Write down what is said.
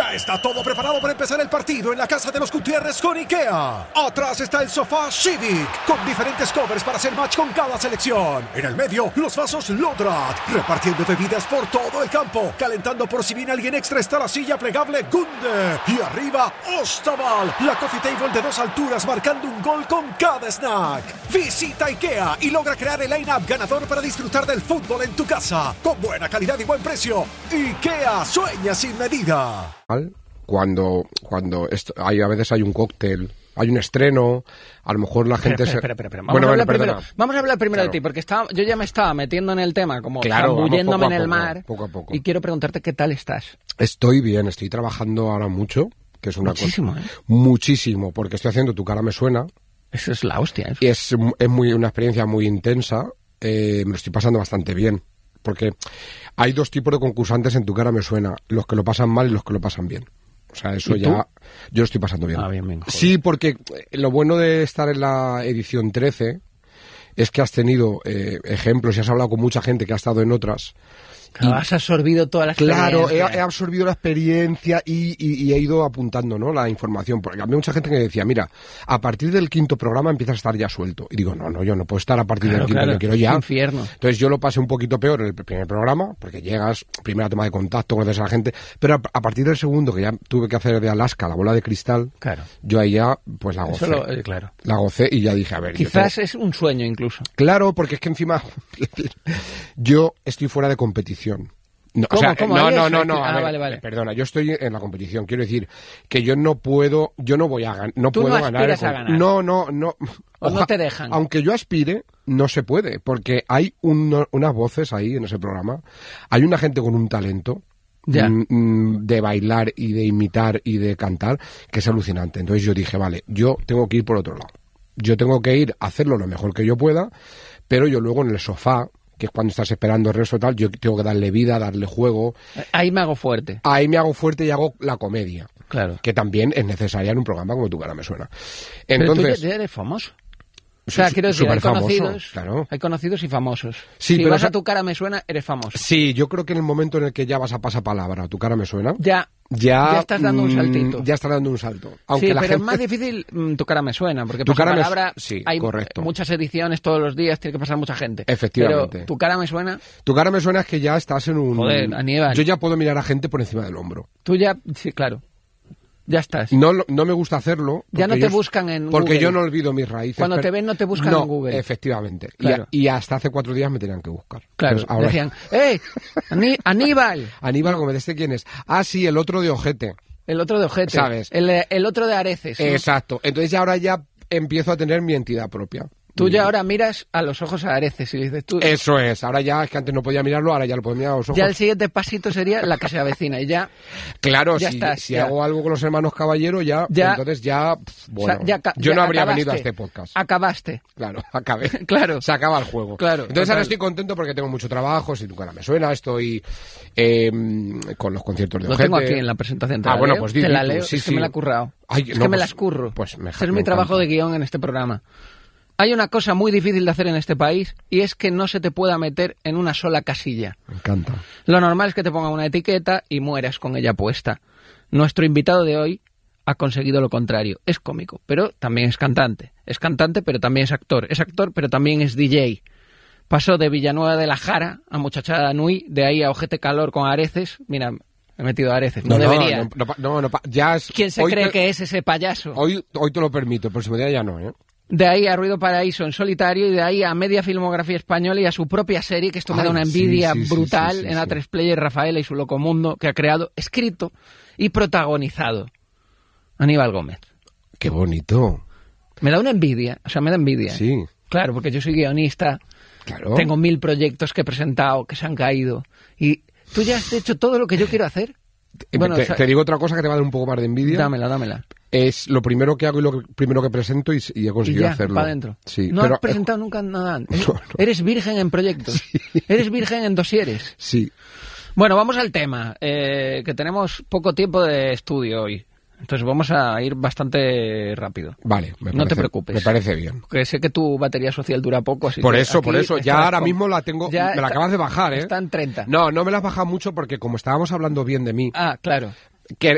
Ya está todo preparado para empezar el partido en la casa de los Gutiérrez con IKEA. Atrás está el sofá Civic, con diferentes covers para hacer match con cada selección. En el medio, los vasos Lodrat, repartiendo bebidas por todo el campo. Calentando por si viene alguien extra está la silla plegable Gunde. Y arriba, Ostaval, la coffee table de 2 alturas marcando un gol con cada snack. Visita IKEA y logra crear el line-up ganador para disfrutar del fútbol en tu casa. Con buena calidad y buen precio. IKEA, sueña sin medida. Cuando hay, a veces hay un cóctel, hay un estreno, a lo mejor la gente Espera. Vamos a hablar primero de ti, porque yo ya me estaba metiendo en el tema, como zambulléndome en el mar, poco a poco. y quiero preguntarte qué tal estás. Estoy bien, estoy trabajando ahora mucho, que es una muchísimo, cosa... Muchísimo, porque estoy haciendo Tu cara me suena. Eso es la hostia. Y es una experiencia muy intensa, me lo estoy pasando bastante bien, porque hay 2 tipos de concursantes en Tu cara me suena, los que lo pasan mal y los que lo pasan bien. O sea, eso ya... Yo lo estoy pasando bien. Bien, sí, porque lo bueno de estar en la edición 13 es que has tenido ejemplos y has hablado con mucha gente que ha estado en otras. Claro, has absorbido toda la experiencia. Claro, he absorbido la experiencia y he ido apuntando, ¿no?, la información. Porque había mucha gente que me decía, mira, a partir del 5º programa empiezas a estar ya suelto. Y digo, no, yo no puedo estar a partir del 5º, yo quiero ya. Infierno. Entonces yo lo pasé un poquito peor en el primer programa, porque llegas, primera toma de contacto, conoces a la gente, pero a partir del 2º, que ya tuve que hacer de Alaska la bola de cristal, claro, yo ahí ya, pues la gocé. La gocé y ya dije, a ver... Quizás es un sueño incluso. Claro, porque es que encima yo estoy fuera de competición. No, ¿Cómo? No. Vale. Perdona, yo estoy en la competición. Quiero decir que yo no puedo ganar. No ¿Tú puedo no ganar. A ganar? No. ¿O no te dejan? Aunque yo aspire, no se puede, porque hay unas voces ahí en ese programa. Hay una gente con un talento de bailar y de imitar y de cantar que es alucinante. Entonces yo dije, vale, yo tengo que ir por otro lado. Yo tengo que ir a hacerlo lo mejor que yo pueda, pero yo luego en el sofá, que es cuando estás esperando el resto tal, yo tengo que darle vida, darle juego. Ahí me hago fuerte. Ahí me hago fuerte y hago la comedia. Claro. Que también es necesaria en un programa como Tu cara me suena. Entonces, pero tú ya eres famoso. O sea, quiero decir, hay conocidos, claro. Hay conocidos y famosos. Sí, si pero vas a Tu cara me suena, eres famoso. Sí, yo creo que en el momento en el que ya vas a pasapalabra, Tu cara me suena... Ya estás dando un saltito. Ya estás dando un salto. Aunque sí, la pero gente... es más difícil Tu cara me suena, porque Tu cara palabra sí, hay correcto. Muchas ediciones todos los días, tiene que pasar mucha gente. Efectivamente. Pero Tu cara me suena... Tu cara me suena es que ya estás en un... Joder, Aníbal. Yo ya puedo mirar a gente por encima del hombro. Tú ya... Sí, claro. Ya estás. No me gusta hacerlo. Ya no te buscan en Google. Porque yo no olvido mis raíces. Cuando te ven no te buscan en Google. Efectivamente. Claro. Y hasta hace 4 días me tenían que buscar. Claro. Entonces, ahora... Decían, Aníbal. Aníbal Gómez, ¿este quién es? Ah, sí, el otro de ojete. El otro de ojete. ¿Sabes? El otro de areces. Exacto. Entonces ahora ya empiezo a tener mi entidad propia. Tú ya ahora miras a los ojos a areces y dices tú... Eso es. Ahora ya, es que antes no podía mirarlo, ahora ya lo puedo mirar a los ojos. Ya el siguiente pasito sería la que se avecina y ya... Claro, ya si hago algo con los hermanos Caballero, entonces ya... Bueno, o sea, yo no habría acabaste, venido a este podcast. Acabaste. Claro, acabé. Claro. Se acaba el juego. Claro. Entonces ahora estoy contento porque tengo mucho trabajo, si Tu cara me suena, estoy con los conciertos de Lo Ojete. tengo aquí en la presentación. Bueno, pues te la leo, sí, es que me la he currado. Ay, es que me las curro. Pues Ese es mi trabajo de guión en este programa. Hay una cosa muy difícil de hacer en este país y es que no se te pueda meter en una sola casilla. Me encanta. Lo normal es que te pongan una etiqueta y mueras con ella puesta. Nuestro invitado de hoy ha conseguido lo contrario. Es cómico, pero también es cantante. Es cantante, pero también es actor. Es actor, pero también es DJ. Pasó de Villanueva de la Jara a Muchachada Nui, de ahí a Ojete Calor con Areces. Mira, he metido Areces. No debería. Ya es, ¿Quién se cree que es ese payaso? Hoy te lo permito, pero si me diera ya no, ¿eh? De ahí a Ruido Paraíso en solitario y de ahí a media filmografía española y a su propia serie, que esto me da una envidia brutal en A3 Player, Rafaela y su Locomundo, que ha creado, escrito y protagonizado Aníbal Gómez. ¡Qué bonito! Me da una envidia, me da envidia. Sí. Claro, porque yo soy guionista, claro. Tengo 1000 proyectos que he presentado, que se han caído, y tú ya has hecho todo lo que yo quiero hacer. Bueno, te digo otra cosa que te va a dar un poco más de envidia. Dámela. Es lo primero que hago y lo primero que presento y he conseguido hacerlo. Para adentro. Sí, no has presentado nunca nada. No. Eres virgen en proyectos. Sí. Eres virgen en dosieres. Sí. Bueno, vamos al tema. Que tenemos poco tiempo de estudio hoy. Entonces vamos a ir bastante rápido. Vale, no te preocupes. Me parece bien. Porque sé que tu batería social dura poco, así por que eso. Ya ahora mismo la tengo, me la acabas de bajar, ¿eh? Está en 30. No me la has bajado mucho porque como estábamos hablando bien de mí... Ah, claro.